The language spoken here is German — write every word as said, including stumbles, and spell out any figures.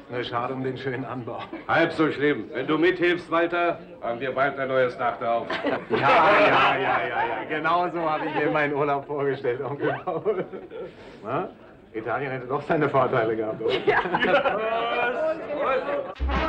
Nur schade um den schönen Anbau. Halb so schlimm. Wenn du mithilfst, Walter, haben wir bald ein neues Dach drauf. Ja, ja, ja, ja, ja. Genau so habe ich mir meinen Urlaub vorgestellt, Onkel Paul. Na? Italien hätte doch seine Vorteile gehabt, oder? Ja.